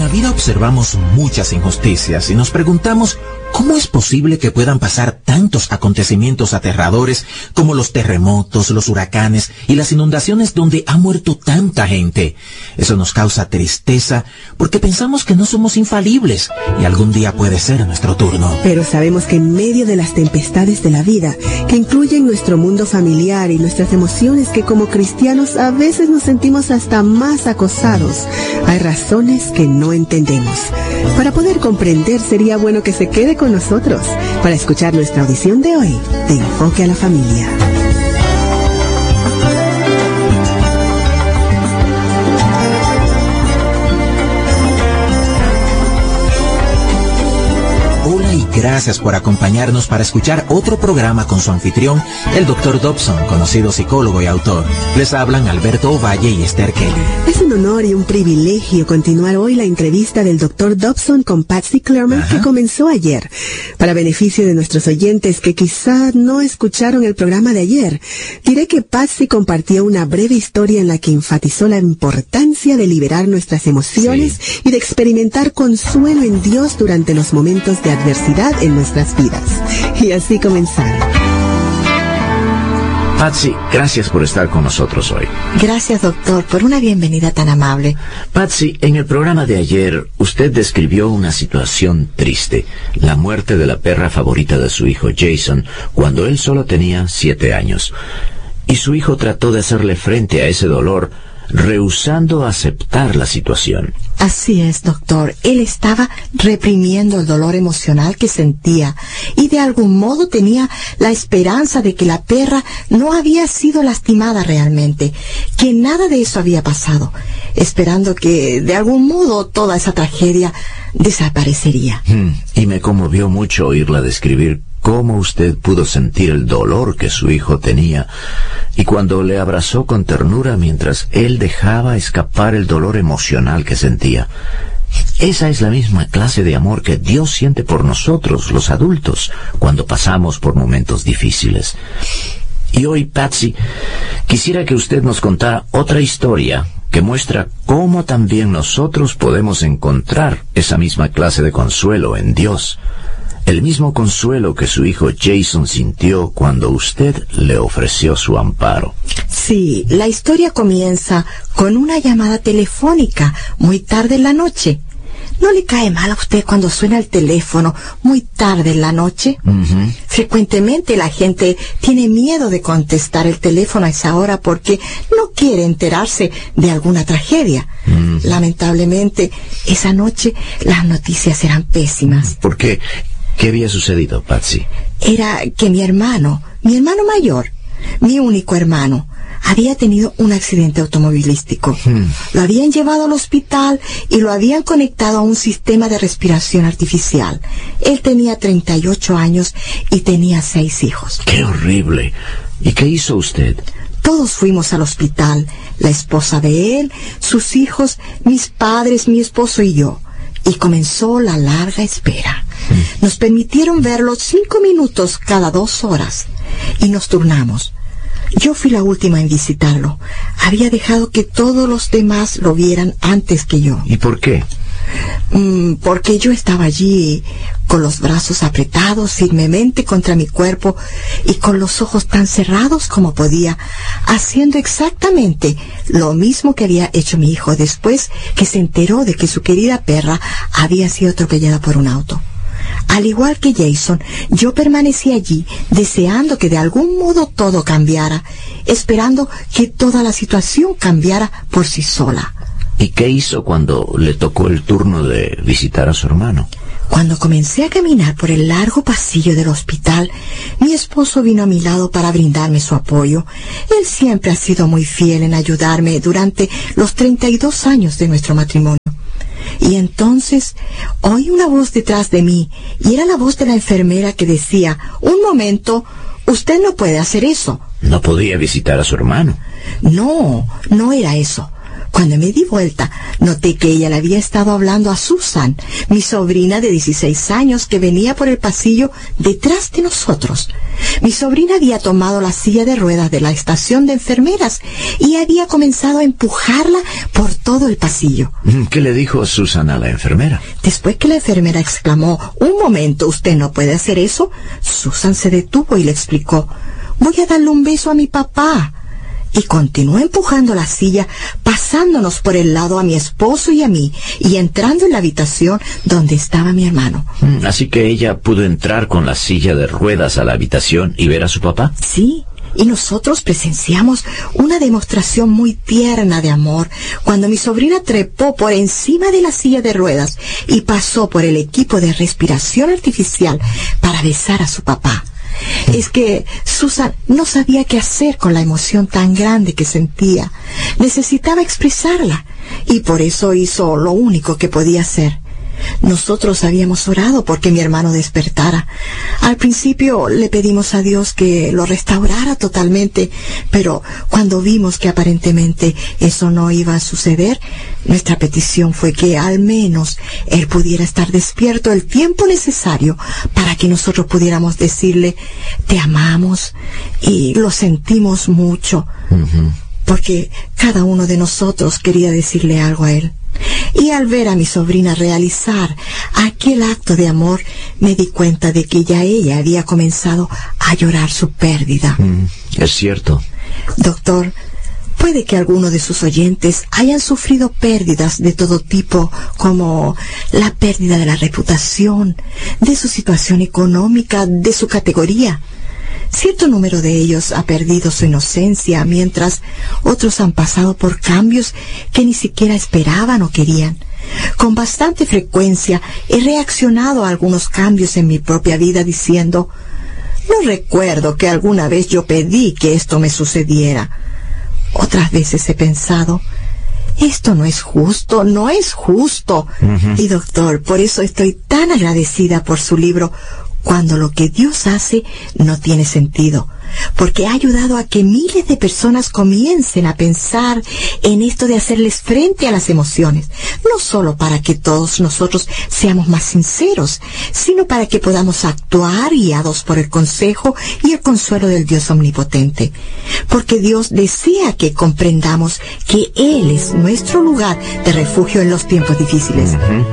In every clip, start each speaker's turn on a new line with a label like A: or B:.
A: la vida observamos muchas injusticias y nos preguntamos ¿cómo es posible que puedan pasar tantos acontecimientos aterradores como los terremotos, los huracanes y las inundaciones donde ha muerto tanta gente? Eso nos causa tristeza porque pensamos que no somos infalibles y algún día puede ser nuestro turno.
B: Pero sabemos que en medio de las tempestades de la vida, que incluyen nuestro mundo familiar y nuestras emociones, que como cristianos a veces nos sentimos hasta más acosados, hay razones que no entendemos. Para poder comprender, sería bueno que se quede con nosotros para escuchar nuestra audición de hoy de Enfoque a la Familia.
A: Gracias por acompañarnos para escuchar otro programa con su anfitrión, el Dr. Dobson, conocido psicólogo y autor. Les hablan Alberto Ovalle y Esther Kelly.
B: Es un honor y un privilegio continuar hoy la entrevista del Dr. Dobson con Patsy Clairmont, que comenzó ayer. Para beneficio de nuestros oyentes que quizá no escucharon el programa de ayer, diré que Patsy compartió una breve historia en la que enfatizó la importancia de liberar nuestras emociones y de experimentar consuelo en Dios durante los momentos de adversidad en nuestras vidas. Y así comenzaron.
C: Patsy, gracias por estar con nosotros hoy.
D: Gracias, doctor, por una bienvenida tan amable.
C: Patsy, en el programa de ayer, usted describió una situación triste, la muerte de la perra favorita de su hijo Jason, cuando él solo tenía 7 años. Y su hijo trató de hacerle frente a ese dolor, rehusando aceptar la situación.
D: Así es, doctor. Él estaba reprimiendo el dolor emocional que sentía y de algún modo tenía la esperanza de que la perra no había sido lastimada realmente, que nada de eso había pasado, esperando que de algún modo toda esa tragedia desaparecería.
C: Y me conmovió mucho oírla describir cómo usted pudo sentir el dolor que su hijo tenía, y cuando le abrazó con ternura mientras él dejaba escapar el dolor emocional que sentía. Esa es la misma clase de amor que Dios siente por nosotros, los adultos, cuando pasamos por momentos difíciles. Y hoy, Patsy, quisiera que usted nos contara otra historia que muestra cómo también nosotros podemos encontrar esa misma clase de consuelo en Dios. El mismo consuelo que su hijo Jason sintió cuando usted le ofreció su amparo.
D: Sí, la historia comienza con una llamada telefónica muy tarde en la noche. ¿No le cae mal a usted cuando suena el teléfono muy tarde en la noche? Frecuentemente la gente tiene miedo de contestar el teléfono a esa hora porque no quiere enterarse de alguna tragedia. Lamentablemente, esa noche las noticias eran pésimas.
C: ¿Por qué? ¿Qué había sucedido, Patsy?
D: Era que mi hermano mayor, mi único hermano, había tenido un accidente automovilístico. Lo habían llevado al hospital y lo habían conectado a un sistema de respiración artificial. Él tenía 38 años y tenía 6 hijos.
C: ¡Qué horrible! ¿Y qué hizo usted?
D: Todos fuimos al hospital, la esposa de él, sus hijos, mis padres, mi esposo y yo. Y comenzó la larga espera. Nos permitieron verlo 5 minutos cada 2 horas. Y nos turnamos. Yo fui la última en visitarlo. Había dejado que todos los demás lo vieran antes que yo.
C: ¿Y por qué?
D: Porque yo estaba allí con los brazos apretados firmemente contra mi cuerpo y con los ojos tan cerrados como podía, haciendo exactamente lo mismo que había hecho mi hijo después que se enteró de que su querida perra había sido atropellada por un auto. Al igual que Jason, yo permanecí allí deseando que de algún modo todo cambiara, esperando que toda la situación cambiara por sí sola.
C: ¿Y qué hizo cuando le tocó el turno de visitar a su hermano?
D: Cuando comencé a caminar por el largo pasillo del hospital, mi esposo vino a mi lado para brindarme su apoyo. Él siempre ha sido muy fiel en ayudarme durante los 32 años de nuestro matrimonio. Y entonces oí una voz detrás de mí, y era la voz de la enfermera que decía: «Un momento, usted no puede hacer eso».
C: ¿No podía visitar a su hermano?
D: No era eso. Cuando me di vuelta, noté que ella le había estado hablando a Susan, mi sobrina de 16 años que venía por el pasillo detrás de nosotros. Mi sobrina había tomado la silla de ruedas de la estación de enfermeras y había comenzado a empujarla por todo el pasillo.
C: ¿Qué le dijo Susan a la enfermera?
D: Después que la enfermera exclamó, «Un momento, usted no puede hacer eso», Susan se detuvo y le explicó, «Voy a darle un beso a mi papá». Y continuó empujando la silla, pasándonos por el lado a mi esposo y a mí, y entrando en la habitación donde estaba mi hermano.
C: Así que ella pudo entrar con la silla de ruedas a la habitación y ver a su papá.
D: Sí, y nosotros presenciamos una demostración muy tierna de amor cuando mi sobrina trepó por encima de la silla de ruedas y pasó por el equipo de respiración artificial para besar a su papá. Es que Susan no sabía qué hacer con la emoción tan grande que sentía. Necesitaba expresarla y por eso hizo lo único que podía hacer. Nosotros habíamos orado porque mi hermano despertara. Al principio le pedimos a Dios que lo restaurara totalmente, pero cuando vimos que aparentemente eso no iba a suceder, nuestra petición fue que al menos él pudiera estar despierto el tiempo necesario para que nosotros pudiéramos decirle, te amamos y lo sentimos mucho, porque cada uno de nosotros quería decirle algo a él. Y al ver a mi sobrina realizar aquel acto de amor, me di cuenta de que ya ella había comenzado a llorar su pérdida.
C: Es cierto.
D: Doctor, puede que algunos de sus oyentes hayan sufrido pérdidas de todo tipo, como la pérdida de la reputación, de su situación económica, de su categoría. Cierto número de ellos ha perdido su inocencia, mientras otros han pasado por cambios que ni siquiera esperaban o querían. Con bastante frecuencia he reaccionado a algunos cambios en mi propia vida diciendo, no recuerdo que alguna vez yo pedí que esto me sucediera. Otras veces he pensado, esto no es justo, no es justo. Y doctor, por eso estoy tan agradecida por su libro, Cuando lo que Dios hace no tiene sentido, porque ha ayudado a que miles de personas comiencen a pensar en esto de hacerles frente a las emociones, no solo para que todos nosotros seamos más sinceros, sino para que podamos actuar guiados por el consejo y el consuelo del Dios omnipotente, porque Dios desea que comprendamos que Él es nuestro lugar de refugio en los tiempos difíciles.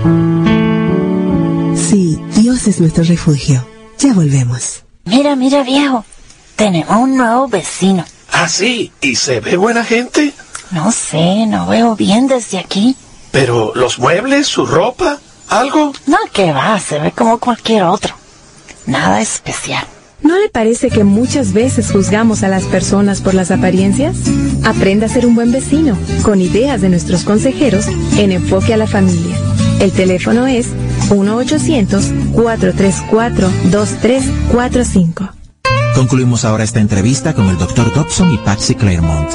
B: Sí, Dios es nuestro refugio. Ya volvemos.
E: Mira, viejo. Tenemos un nuevo vecino.
F: ¿Ah, sí? ¿Y se ve buena gente?
E: No sé, no veo bien desde aquí.
F: ¿Pero los muebles, su ropa, algo?
E: No, que va, se ve como cualquier otro. Nada especial.
G: ¿No le parece que muchas veces juzgamos a las personas por las apariencias? Aprenda a ser un buen vecino, con ideas de nuestros consejeros en Enfoque a la Familia. El teléfono es 1-800-434-2345.
A: Concluimos ahora esta entrevista con el Dr. Dobson y Patsy Clairmont.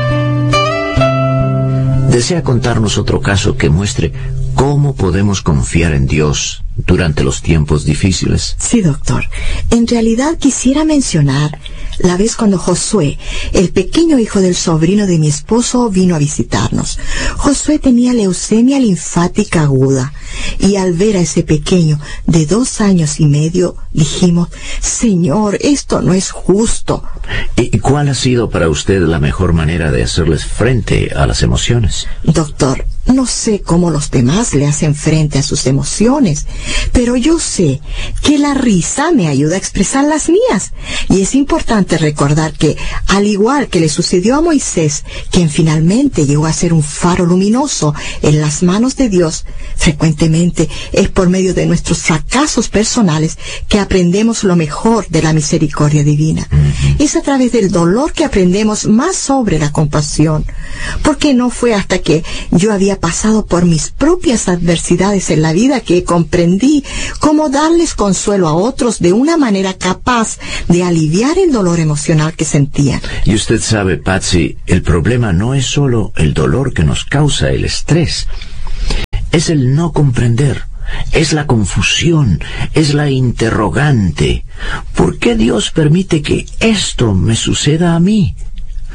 C: ¿Desea contarnos otro caso que muestre cómo podemos confiar en Dios durante los tiempos difíciles?
D: Sí, doctor. En realidad quisiera mencionar la vez cuando Josué, el pequeño hijo del sobrino de mi esposo, vino a visitarnos. Josué tenía leucemia linfática aguda y al ver a ese pequeño de 2 años y medio, dijimos, Señor, esto no es justo.
C: ¿Y cuál ha sido para usted la mejor manera de hacerles frente a las emociones?
D: Doctor, no sé cómo los demás le hacen frente a sus emociones, pero yo sé que la risa me ayuda a expresar las mías. Y es importante recordar que, al igual que le sucedió a Moisés, quien finalmente llegó a ser un faro luminoso en las manos de Dios, frecuentemente es por medio de nuestros fracasos personales que aprendemos lo mejor de la misericordia divina. Es a través del dolor que aprendemos más sobre la compasión, porque no fue hasta que yo había pasado por mis propias adversidades en la vida que comprendí cómo darles consuelo a otros de una manera capaz de aliviar el dolor emocional que sentían.
C: Y usted sabe, Patsy, el problema no es solo el dolor que nos causa el estrés, es el no comprender, es la confusión, es la interrogante. ¿Por qué Dios permite que esto me suceda a mí?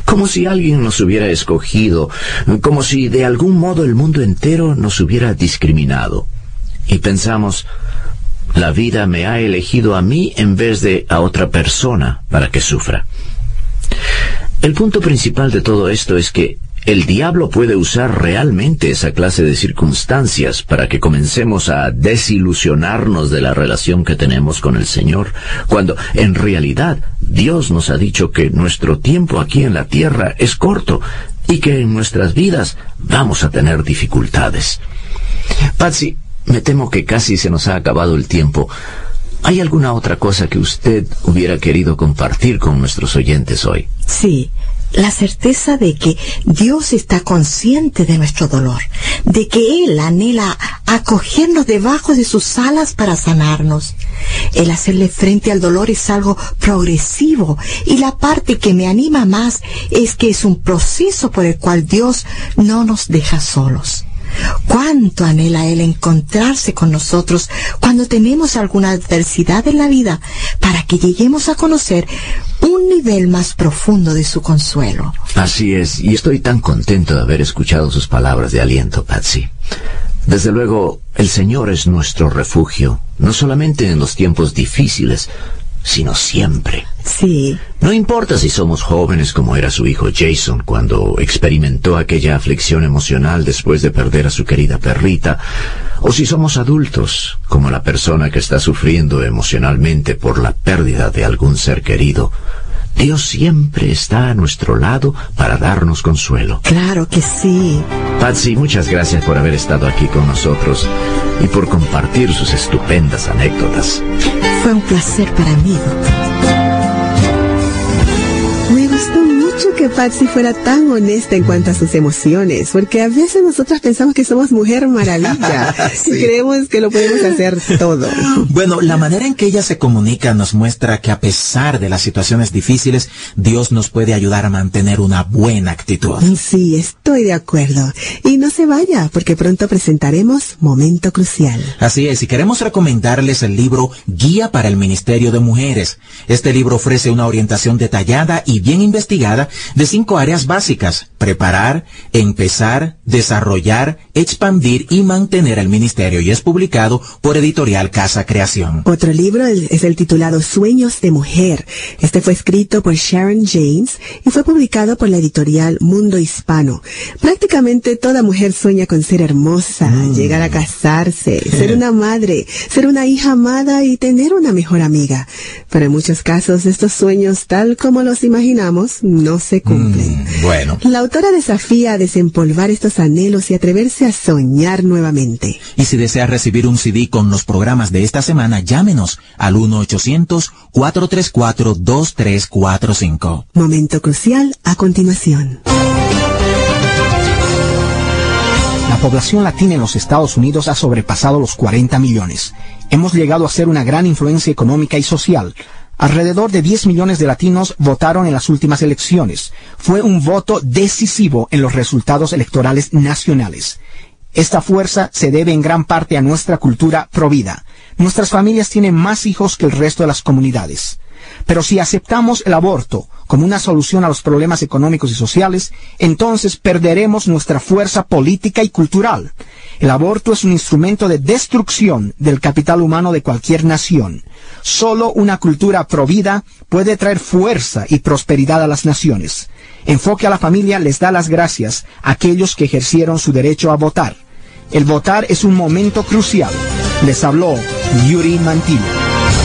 C: como si alguien nos hubiera escogido, como si de algún modo el mundo entero nos hubiera discriminado. Y pensamos, la vida me ha elegido a mí en vez de a otra persona para que sufra. El punto principal de todo esto es que el diablo puede usar realmente esa clase de circunstancias para que comencemos a desilusionarnos de la relación que tenemos con el Señor, cuando en realidad Dios nos ha dicho que nuestro tiempo aquí en la tierra es corto y que en nuestras vidas vamos a tener dificultades. Patsy, me temo que casi se nos ha acabado el tiempo. ¿Hay alguna otra cosa que usted hubiera querido compartir con nuestros oyentes hoy?
D: Sí, la certeza de que Dios está consciente de nuestro dolor, de que Él anhela acogernos debajo de sus alas para sanarnos. El hacerle frente al dolor es algo progresivo, y la parte que me anima más es que es un proceso por el cual Dios no nos deja solos. ¿Cuánto anhela Él encontrarse con nosotros cuando tenemos alguna adversidad en la vida, para que lleguemos a conocer un nivel más profundo de su consuelo?
C: Así es, y estoy tan contento de haber escuchado sus palabras de aliento, Patsy. Desde luego, el Señor es nuestro refugio, no solamente en los tiempos difíciles, sino siempre.
D: Sí.
C: No importa si somos jóvenes como era su hijo Jason cuando experimentó aquella aflicción emocional después de perder a su querida perrita, o si somos adultos como la persona que está sufriendo emocionalmente por la pérdida de algún ser querido. Dios siempre está a nuestro lado para darnos consuelo.
D: Claro que sí.
C: Patsy, muchas gracias por haber estado aquí con nosotros y por compartir sus estupendas anécdotas.
D: Fue un placer para mí, doctor.
B: Me gustó mucho que Patsy fuera tan honesta en cuanto a sus emociones, porque a veces nosotras pensamos que somos Mujer Maravilla y creemos que lo podemos hacer todo.
A: Bueno, la manera en que ella se comunica nos muestra que a pesar de las situaciones difíciles, Dios nos puede ayudar a mantener una buena actitud.
B: Sí, estoy de acuerdo. Y no se vaya, porque pronto presentaremos Momento Crucial.
A: Así es, y queremos recomendarles el libro Guía para el Ministerio de Mujeres. Este libro ofrece una orientación detallada y bien investigada de 5 áreas básicas: preparar, empezar, desarrollar, expandir y mantener el ministerio, y es publicado por Editorial Casa Creación.
B: Otro libro es el titulado Sueños de Mujer. Este fue escrito por Sharon James y fue publicado por la editorial Mundo Hispano. Prácticamente toda mujer sueña con ser hermosa, llegar a casarse, ser una madre, ser una hija amada y tener una mejor amiga. Pero en muchos casos estos sueños, tal como los imaginamos, no se cumplen.
A: Bueno.
B: La autora desafía a desempolvar estos anhelos y atreverse a soñar nuevamente.
A: Y si desea recibir un CD con los programas de esta semana, llámenos al 1-800-434-2345.
B: Momento Crucial a continuación.
H: La población latina en los Estados Unidos ha sobrepasado los 40 millones. Hemos llegado a ser una gran influencia económica y social. Alrededor de 10 millones de latinos votaron en las últimas elecciones. Fue un voto decisivo en los resultados electorales nacionales. Esta fuerza se debe en gran parte a nuestra cultura provida. Nuestras familias tienen más hijos que el resto de las comunidades. Pero si aceptamos el aborto como una solución a los problemas económicos y sociales, entonces perderemos nuestra fuerza política y cultural. El aborto es un instrumento de destrucción del capital humano de cualquier nación. Solo una cultura provida puede traer fuerza y prosperidad a las naciones. Enfoque a la Familia les da las gracias a aquellos que ejercieron su derecho a votar. El votar es un momento crucial. Les habló Yuri Mantilla.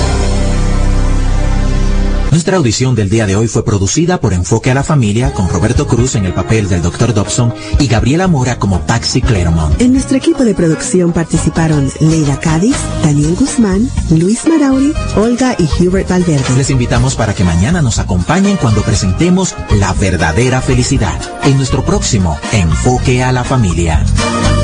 A: Nuestra audición del día de hoy fue producida por Enfoque a la Familia, con Roberto Cruz en el papel del Dr. Dobson y Gabriela Mora como Patsy Claremont.
B: En nuestro equipo de producción participaron Leila Cádiz, Daniel Guzmán, Luis Marauri, Olga y Hubert Valverde.
A: Les invitamos para que mañana nos acompañen cuando presentemos La Verdadera Felicidad en nuestro próximo Enfoque a la Familia.